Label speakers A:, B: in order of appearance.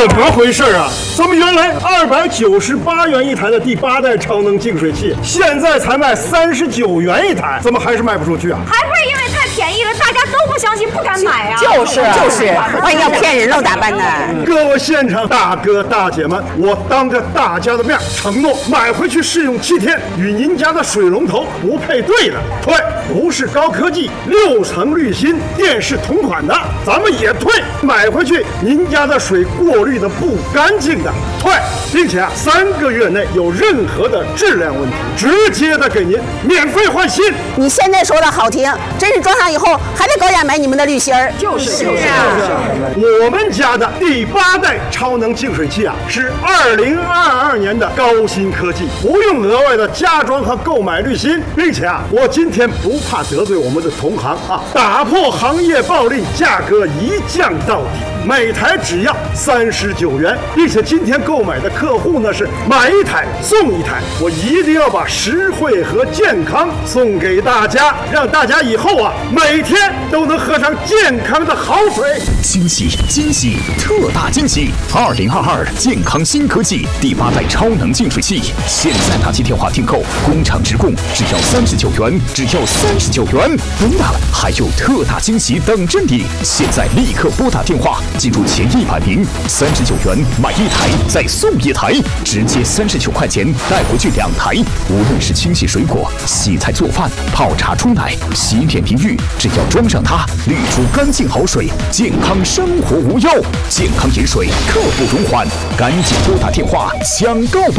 A: 怎么回事啊？怎么原来298元一台的第8代超能净水器，现在才卖39元一台，怎么还是卖不出去啊？
B: 还不是因为太便宜了，大家都不相信，不敢买啊。
C: 就是，万一要骗人了咋办呢？
A: 各位现场大哥大姐们，我当着大家的面承诺，买回去试用7天，与您家的水龙头不配对的退，不是高科技6层滤芯电视同款的，咱们也退。买回去您家的水过滤的不干净的退，并且3个月内有任何的质量问题，直接的给您免费换新。
C: 你现在说的好听，真是装上以后还得高价买你们的滤芯儿。
B: 就是啊。
A: 我们家的第8代超能净水器啊，是2022年的高新科技，不用额外的加装和购买滤芯，并且啊，我今天不怕得罪我们的同行啊，打破行业暴利，价格一降到底，每台只要39元，并且今天购买的客户呢是买1台送1台，我一定要把实惠和健康送给大家，让大家以后啊每天都能喝上健康的好水。
D: 惊喜惊喜，特大惊喜！2022健康新科技第8代超能净水器，现在拿起电话订购，工厂直供，只要39元，只要39元。不了，还有特大惊喜等着你！现在立刻拨打电话，记住前100名，39元买1台再送1台，直接39块钱带回去2台。无论是清洗水果、洗菜做饭、泡茶冲奶、洗脸淋浴，只要装上它，滤出干净好水，健康生活无忧。健康饮水刻不容缓，赶紧拨打电话抢购吧！